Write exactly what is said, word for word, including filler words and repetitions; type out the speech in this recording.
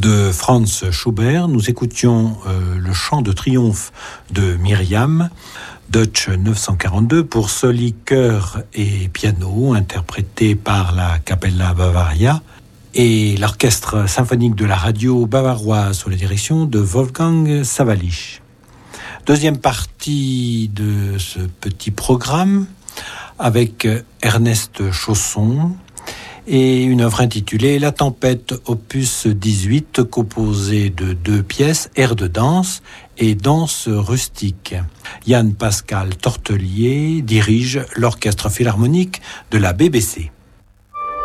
de Franz Schubert, nous écoutions euh, le chant de triomphe de Myriam, Deutsch neuf cent quarante-deux, pour soli, chœur et piano, interprété par la Capella Bavaria et l'orchestre symphonique de la radio bavaroise sous la direction de Wolfgang Sawallisch. Deuxième partie de ce petit programme avec Ernest Chausson et une œuvre intitulée La Tempête, opus dix-huit, composée de deux pièces, air de danse et danse rustique. Yann Pascal Tortelier dirige l'orchestre philharmonique de la B B C.